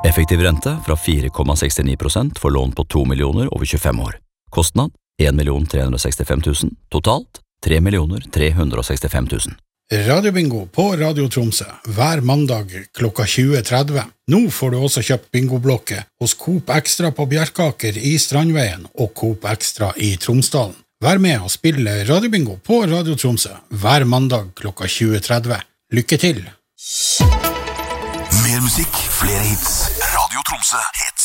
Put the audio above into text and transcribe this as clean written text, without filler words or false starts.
Effektiv rente fra 4,69% for lån på 2 millioner over 25 år. Kostnad 1 365 000, totalt 3 365 000. Radiobingo på Radio Tromsø, hver mandag klokka 20.30. Nå får du også kjøpt bingoblokke hos Coop Extra på Bjerkaker i Strandveien og Coop Extra i Tromsdalen. Vær med og spille radiobingo på Radio Tromsø, hver mandag klokka 20.30. Lykke til! Mer musikk, flere hits. Radio Tromsø hits.